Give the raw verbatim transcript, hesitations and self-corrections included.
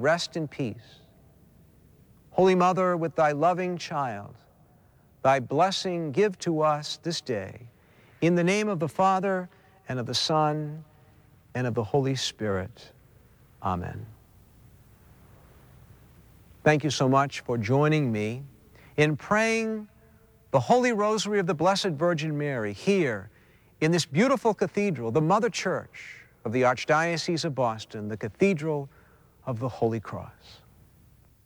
rest in peace. Holy Mother, with thy loving child, thy blessing give to us this day, in the name of the Father, and of the Son, and of the Holy Spirit. Amen. Thank you so much for joining me in praying the Holy Rosary of the Blessed Virgin Mary here in this beautiful cathedral, the Mother Church of the Archdiocese of Boston, the Cathedral of the Holy Cross.